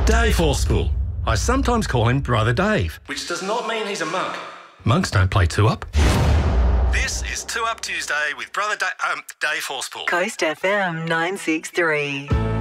Dave Horspool. I sometimes call him Brother Dave, which does not mean he's a monk. Monks don't play two-up. This is Two Up Tuesday with Brother Dave Horspool. Coast FM 963.